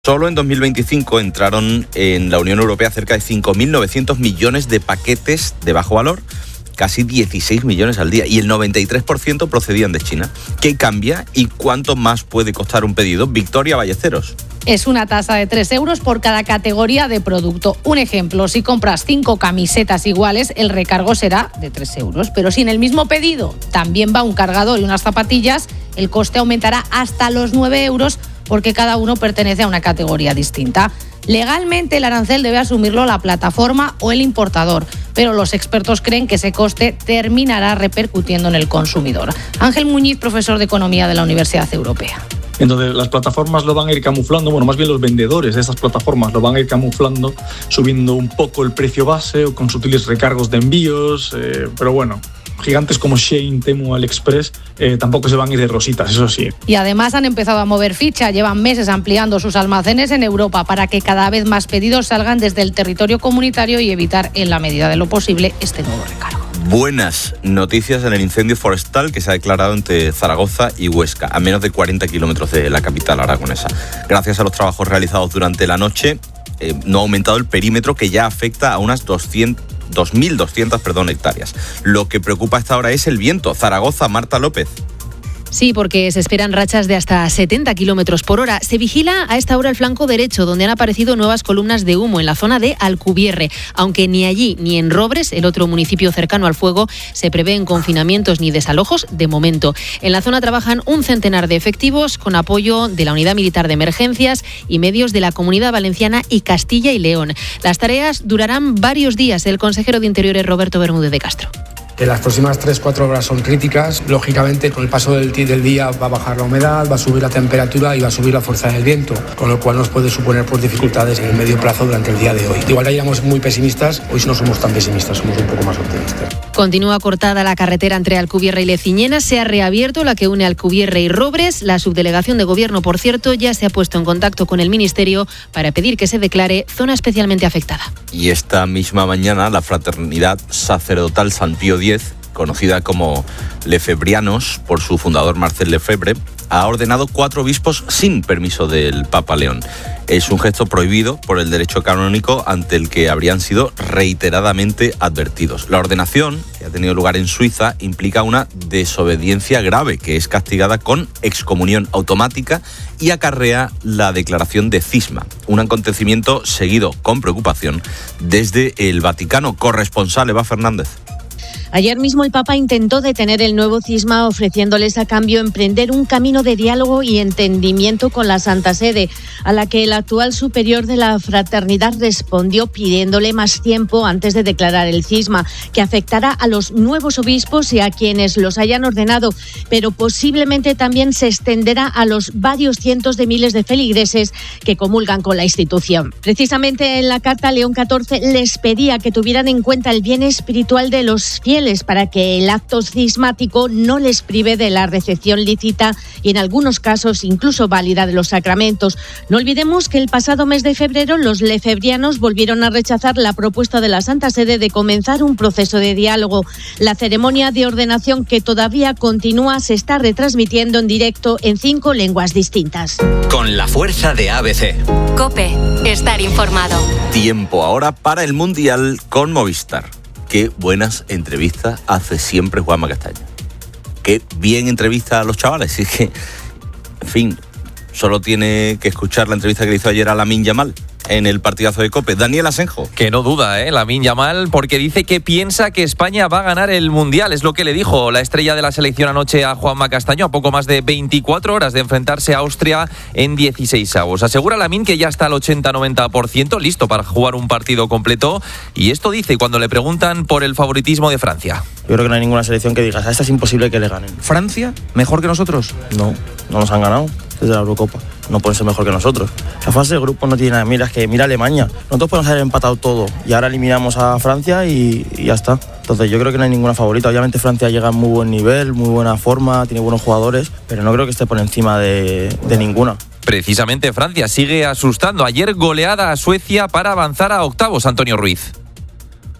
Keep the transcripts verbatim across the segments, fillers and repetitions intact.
Solo en dos mil veinticinco entraron en la Unión Europea cerca de cinco mil novecientos millones de paquetes de bajo valor, casi dieciséis millones al día, y el noventa y tres por ciento procedían de China. ¿Qué cambia y cuánto más puede costar un pedido? Victoria Ballesteros. Es una tasa de tres euros por cada categoría de producto. Un ejemplo, si compras cinco camisetas iguales, el recargo será de tres euros. Pero si en el mismo pedido también va un cargador y unas zapatillas, el coste aumentará hasta los nueve euros porque cada uno pertenece a una categoría distinta. Legalmente el arancel debe asumirlo la plataforma o el importador, pero los expertos creen que ese coste terminará repercutiendo en el consumidor. Ángel Muñiz, profesor de Economía de la Universidad Europea. Entonces las plataformas lo van a ir camuflando, bueno, más bien los vendedores de estas plataformas lo van a ir camuflando, subiendo un poco el precio base o con sutiles recargos de envíos, eh, pero bueno, gigantes como Shein, Temu, AliExpress eh, tampoco se van a ir de rositas, eso sí. Y además han empezado a mover ficha, llevan meses ampliando sus almacenes en Europa para que cada vez más pedidos salgan desde el territorio comunitario y evitar en la medida de lo posible este nuevo recargo. Buenas noticias en el incendio forestal que se ha declarado entre Zaragoza y Huesca, a menos de cuarenta kilómetros de la capital aragonesa. Gracias a los trabajos realizados durante la noche, eh, no ha aumentado el perímetro que ya afecta a unas doscientas dos mil doscientas perdón, hectáreas. Lo que preocupa a esta hora es el viento. Zaragoza, Marta López. Sí, porque se esperan rachas de hasta setenta kilómetros por hora. Se vigila a esta hora el flanco derecho, donde han aparecido nuevas columnas de humo en la zona de Alcubierre. Aunque ni allí ni en Robres, el otro municipio cercano al fuego, se prevén confinamientos ni desalojos de momento. En la zona trabajan un centenar de efectivos con apoyo de la Unidad Militar de Emergencias y medios de la Comunidad Valenciana y Castilla y León. Las tareas durarán varios días. El consejero de Interior es Roberto Bermúdez de Castro. Que las próximas tres a cuatro horas son críticas. Lógicamente, con el paso del, del día va a bajar la humedad, va a subir la temperatura y va a subir la fuerza del viento, con lo cual nos puede suponer pues, dificultades en el medio plazo durante el día de hoy. Igual ahí éramos muy pesimistas, hoy no somos tan pesimistas, somos un poco más optimistas. Continúa cortada la carretera entre Alcubierre y Leciñena. Se ha reabierto la que une Alcubierre y Robres. La subdelegación de Gobierno, por cierto, ya se ha puesto en contacto con el Ministerio para pedir que se declare zona especialmente afectada. Y esta misma mañana la Fraternidad Sacerdotal San Pío X, conocida como Lefebrianos por su fundador Marcel Lefebvre, ha ordenado cuatro obispos sin permiso del Papa León. Es un gesto prohibido por el derecho canónico ante el que habrían sido reiteradamente advertidos. La ordenación, que ha tenido lugar en Suiza, implica una desobediencia grave que es castigada con excomunión automática y acarrea la declaración de cisma, un acontecimiento seguido con preocupación desde el Vaticano. Corresponsal Eva Fernández. Ayer mismo el Papa intentó detener el nuevo cisma ofreciéndoles a cambio emprender un camino de diálogo y entendimiento con la Santa Sede, a la que el actual superior de la fraternidad respondió pidiéndole más tiempo antes de declarar el cisma, que afectará a los nuevos obispos y a quienes los hayan ordenado, pero posiblemente también se extenderá a los varios cientos de miles de feligreses que comulgan con la institución. Precisamente en la carta León catorce les pedía que tuvieran en cuenta el bien espiritual de los fieles para que el acto cismático no les prive de la recepción lícita y en algunos casos incluso válida de los sacramentos. No olvidemos que el pasado mes de febrero los lefebrianos volvieron a rechazar la propuesta de la Santa Sede de comenzar un proceso de diálogo. La ceremonia de ordenación, que todavía continúa, se está retransmitiendo en directo en cinco lenguas distintas. Con la fuerza de A B C. COPE, estar informado. Tiempo ahora para el Mundial con Movistar. Qué buenas entrevistas hace siempre Juanma Castaño. Qué bien entrevista a los chavales. Es que, en fin, solo tiene que escuchar la entrevista que le hizo ayer a Lamine Yamal en el partidazo de COPE. Daniel Asenjo. Que no duda, ¿eh? Lamine Yamal, porque dice que piensa que España va a ganar el Mundial. Es lo que le dijo la estrella de la selección anoche a Juanma Castaño, a poco más de veinticuatro horas de enfrentarse a Austria en dieciséis avos. Asegura Lamine que ya está al ochenta noventa por ciento listo para jugar un partido completo. Y esto dice cuando le preguntan por el favoritismo de Francia. Yo creo que no hay ninguna selección que digas, a esta es imposible que le ganen. ¿Francia mejor que nosotros? No, no nos han ganado desde la Eurocopa. No pueden ser mejor que nosotros. La fase de grupos no tiene nada. Mira, es que mira Alemania. Nosotros podemos haber empatado todo y ahora eliminamos a Francia y, y ya está. Entonces yo creo que no hay ninguna favorita. Obviamente Francia llega en muy buen nivel, muy buena forma, tiene buenos jugadores, pero no creo que esté por encima de, de ninguna. Precisamente Francia sigue asustando. Ayer goleada a Suecia para avanzar a octavos, Antonio Ruiz.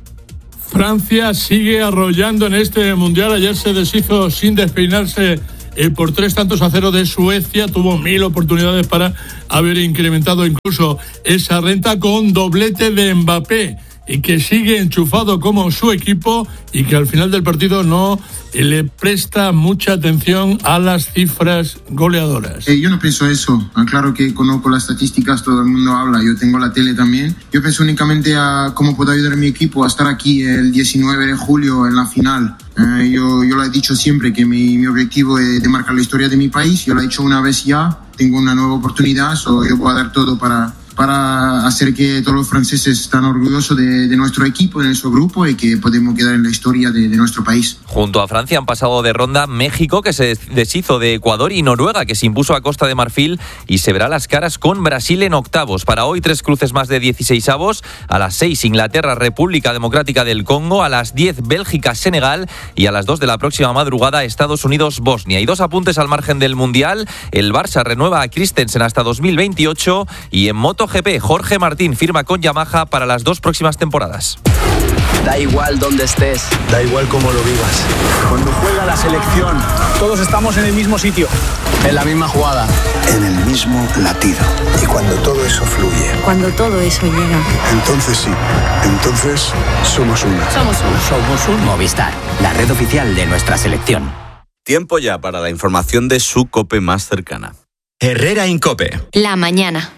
Francia sigue arrollando en este Mundial. Ayer se deshizo sin despeinarse eh, por tres tantos a cero de Suecia. Tuvo mil oportunidades para haber incrementado incluso esa renta con doblete de Mbappé, y que sigue enchufado como su equipo y que al final del partido no le presta mucha atención a las cifras goleadoras. Eh, yo no pienso eso. Claro que conozco las estadísticas, todo el mundo habla, yo tengo la tele también. Yo pienso únicamente a cómo puedo ayudar a mi equipo a estar aquí el diecinueve de julio en la final. Eh, yo, yo lo he dicho siempre que mi, mi objetivo es de marcar la historia de mi país. Yo lo he hecho una vez ya, tengo una nueva oportunidad, so yo voy a dar todo para... para hacer que todos los franceses estén orgullosos de, de nuestro equipo, de nuestro grupo, y que podemos quedar en la historia de, de nuestro país. Junto a Francia han pasado de ronda México, que se deshizo de Ecuador, y Noruega, que se impuso a Costa de Marfil y se verá las caras con Brasil en octavos. Para hoy, tres cruces más de dieciseisavos. A las seis, Inglaterra, República Democrática del Congo. A las diez, Bélgica, Senegal. Y a las dos de la próxima madrugada, Estados Unidos, Bosnia. Y dos apuntes al margen del Mundial. El Barça renueva a Christensen hasta dos mil veintiocho. Y en MotoGP, Jorge Martín firma con Yamaha para las dos próximas temporadas. Da igual dónde estés, da igual cómo lo vivas. Cuando juega la selección, todos estamos en el mismo sitio, en la misma jugada, en el mismo latido. Y cuando todo eso fluye, cuando todo eso llega, entonces sí, entonces somos uno. Somos uno. Somos un Movistar, la red oficial de nuestra selección. Tiempo ya para la información de su COPE más cercana. Herrera Incope. La mañana.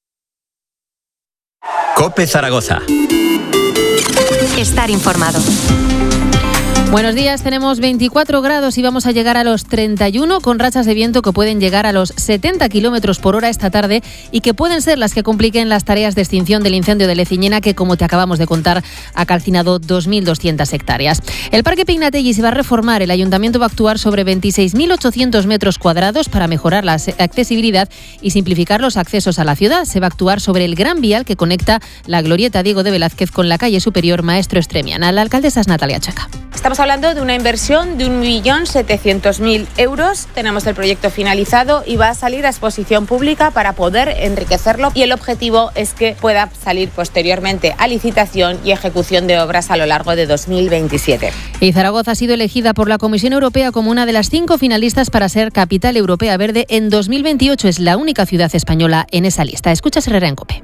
COPE Zaragoza. Estar informado. Buenos días, tenemos veinticuatro grados y vamos a llegar a los treinta y uno con rachas de viento que pueden llegar a los setenta kilómetros por hora esta tarde y que pueden ser las que compliquen las tareas de extinción del incendio de Leciñena, que, como te acabamos de contar, ha calcinado dos mil doscientas hectáreas. El Parque Pignategui se va a reformar. El Ayuntamiento va a actuar sobre veintiséis mil ochocientos metros cuadrados para mejorar la accesibilidad y simplificar los accesos a la ciudad. Se va a actuar sobre el gran vial que conecta la Glorieta Diego de Velázquez con la calle Superior Maestro Estremiana. La alcaldesa es Natalia Checa. Estamos hablando de una inversión de un millón setecientos mil euros. Tenemos el proyecto finalizado y va a salir a exposición pública para poder enriquecerlo, y el objetivo es que pueda salir posteriormente a licitación y ejecución de obras a lo largo de dos mil veintisiete. Y Zaragoza ha sido elegida por la Comisión Europea como una de las cinco finalistas para ser Capital Europea Verde en dos mil veintiocho. Es la única ciudad española en esa lista. Escuchas Herrera en COPE.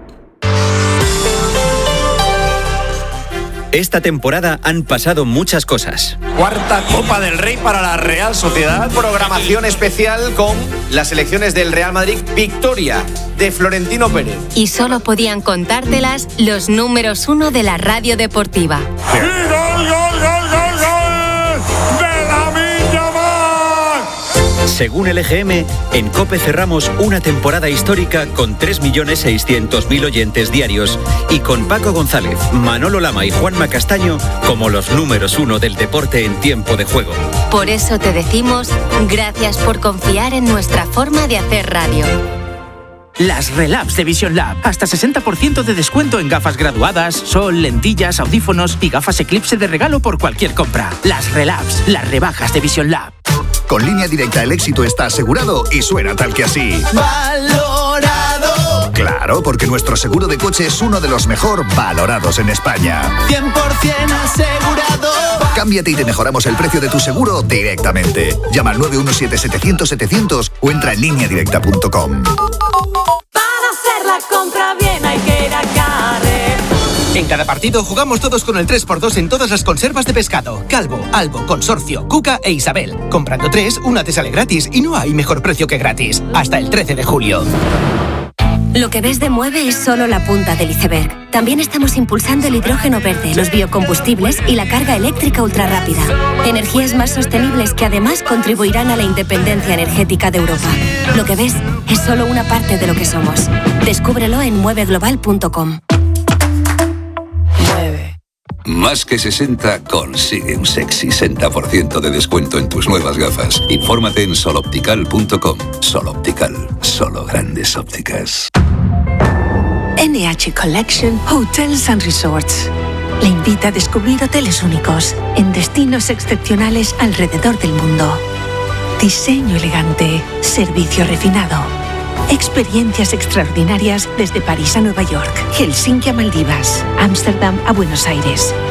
Esta temporada han pasado muchas cosas. Cuarta Copa del Rey para la Real Sociedad. Programación especial con las elecciones del Real Madrid. Victoria de Florentino Pérez. Y solo podían contártelas los números uno de la radio deportiva. ¡Y gol, gol, gol, gol, gol! ¡De Lamine Yamal! Según el E G M, en COPE cerramos una temporada histórica con tres millones seiscientos mil oyentes diarios y con Paco González, Manolo Lama y Juanma Castaño como los números uno del deporte en tiempo de juego. Por eso te decimos gracias por confiar en nuestra forma de hacer radio. Las Relabs de Vision Lab. Hasta sesenta por ciento de descuento en gafas graduadas, sol, lentillas, audífonos y gafas Eclipse de regalo por cualquier compra. Las Relabs, las rebajas de Vision Lab. Con Línea Directa el éxito está asegurado y suena tal que así. ¡Valorado! Claro, porque nuestro seguro de coche es uno de los mejor valorados en España. cien por ciento asegurado. Cámbiate y te mejoramos el precio de tu seguro directamente. Llama al nueve uno siete, setecientos, setecientos o entra en línea directa punto com. Para hacer la compra bien hay que ir a Carrer. En cada partido jugamos todos con el tres por dos en todas las conservas de pescado. Calvo, Albo, Consorcio, Cuca e Isabel. Comprando tres, una te sale gratis y no hay mejor precio que gratis. Hasta el trece de julio. Lo que ves de Mueve es solo la punta del iceberg. También estamos impulsando el hidrógeno verde, los biocombustibles y la carga eléctrica ultrarrápida. Energías más sostenibles que además contribuirán a la independencia energética de Europa. Lo que ves es solo una parte de lo que somos. Descúbrelo en mueve global punto com. Más que sesenta consigue un sexy sesenta por ciento de descuento en tus nuevas gafas. Infórmate en sol optical punto com. Sol Optical, solo grandes ópticas. N H Collection Hotels and Resorts le invita a descubrir hoteles únicos en destinos excepcionales alrededor del mundo. Diseño elegante, servicio refinado, experiencias extraordinarias desde París a Nueva York, Helsinki a Maldivas, Ámsterdam a Buenos Aires.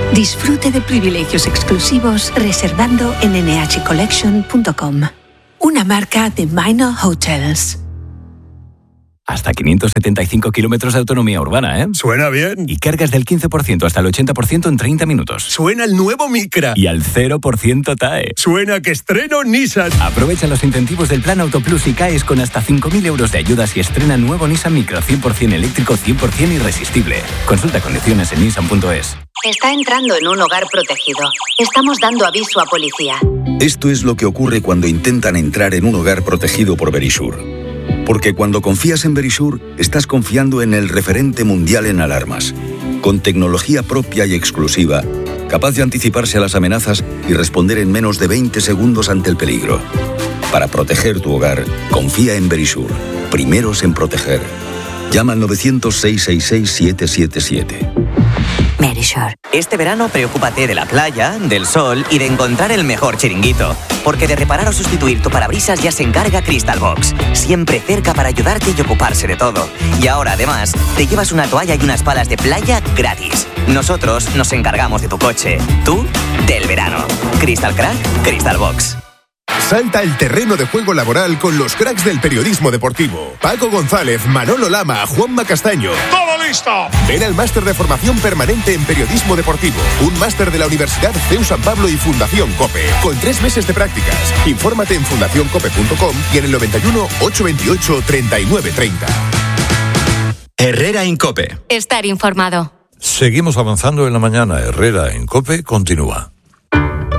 Disfrute de privilegios exclusivos reservando en ene hache collection punto com. Una marca de Minor Hotels. Hasta quinientos setenta y cinco kilómetros de autonomía urbana, ¿eh? Suena bien. Y cargas del quince por ciento hasta el ochenta por ciento en treinta minutos. Suena el nuevo Micra. Y al cero por ciento T A E. Suena que estreno Nissan. Aprovecha los incentivos del Plan Auto Plus y caes con hasta cinco mil euros de ayudas y estrena nuevo Nissan Micra cien por ciento eléctrico, cien por ciento irresistible. Consulta condiciones en nissan punto es. Está entrando en un hogar protegido. Estamos dando aviso a policía. Esto es lo que ocurre cuando intentan entrar en un hogar protegido por Verisure. Porque cuando confías en Verisure, estás confiando en el referente mundial en alarmas, con tecnología propia y exclusiva, capaz de anticiparse a las amenazas y responder en menos de veinte segundos ante el peligro. Para proteger tu hogar, confía en Verisure. Primeros en proteger. Llama al novecientos, seiscientos sesenta y seis, siete siete siete. Verisure. Este verano preocúpate de la playa, del sol y de encontrar el mejor chiringuito. Porque de reparar o sustituir tu parabrisas ya se encarga Crystal Box. Siempre cerca para ayudarte y ocuparse de todo. Y ahora además te llevas una toalla y unas palas de playa gratis. Nosotros nos encargamos de tu coche. Tú, del verano. Crystal Crack, Crystal Box. Salta el terreno de juego laboral con los cracks del periodismo deportivo. Paco González, Manolo Lama, Juanma Castaño. ¡Todo listo! Ven al máster de formación permanente en periodismo deportivo. Un máster de la Universidad C E U San Pablo y Fundación COPE. Con tres meses de prácticas. Infórmate en fundación cope punto com y en el noventa y uno, ochocientos veintiocho, treinta y nueve treinta. Herrera en COPE. Estar informado. Seguimos avanzando en la mañana. Herrera en COPE continúa.